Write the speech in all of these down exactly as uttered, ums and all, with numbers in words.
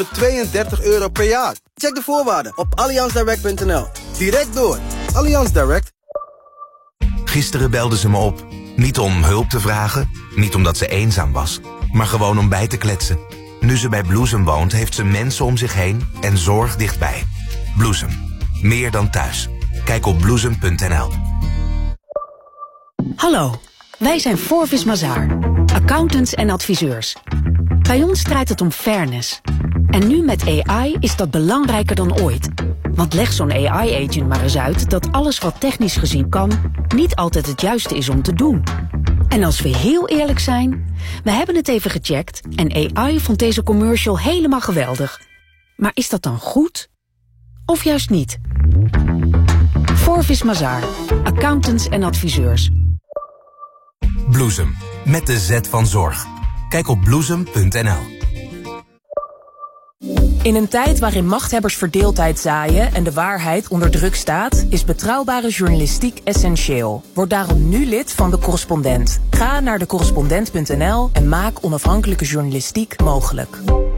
tweeëndertig euro per jaar. Check de voorwaarden op allianz direct punt n l. Direct door. Allianz Direct. Gisteren belde ze me op. Niet om hulp te vragen, niet omdat ze eenzaam was, maar gewoon om bij te kletsen. Nu ze bij Bloesem woont, heeft ze mensen om zich heen en zorg dichtbij. Bloesem. Meer dan thuis. Kijk op bloesem punt n l. Hallo, wij zijn Forvis Mazars, accountants en adviseurs. Bij ons draait het om fairness. En nu met A I is dat belangrijker dan ooit. Want leg zo'n A I-agent maar eens uit dat alles wat technisch gezien kan, niet altijd het juiste is om te doen. En als we heel eerlijk zijn, we hebben het even gecheckt en A I vond deze commercial helemaal geweldig. Maar is dat dan goed? Of juist niet? Forvis Mazars, accountants en adviseurs. Bloesem, met de Z van zorg. Kijk op bloesem punt n l. In een tijd waarin machthebbers verdeeldheid zaaien en de waarheid onder druk staat, is betrouwbare journalistiek essentieel. Word daarom nu lid van De Correspondent. Ga naar de correspondent punt n l en maak onafhankelijke journalistiek mogelijk.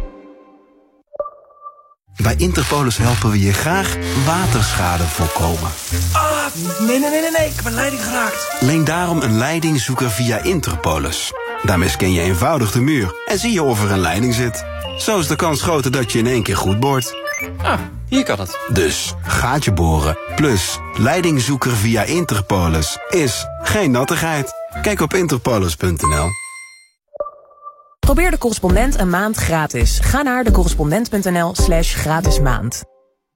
Bij Interpolis helpen we je graag waterschade voorkomen. Ah, nee, nee, nee, nee, nee, ik heb een leiding geraakt. Leen daarom een leidingzoeker via Interpolis. Daarmee scan je eenvoudig de muur en zie je of er een leiding zit. Zo is de kans groter dat je in één keer goed boort. Ah, hier kan het. Dus gaatje boren plus leidingzoeker via Interpolis is geen nattigheid. Kijk op interpolis punt n l. Probeer De Correspondent een maand gratis. Ga naar de correspondent punt n l slash gratis maand.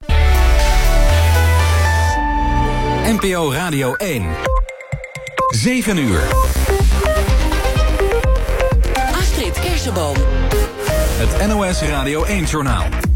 N P O Radio één. zeven uur. Astrid Kersenboom. Het N O S Radio één-journaal.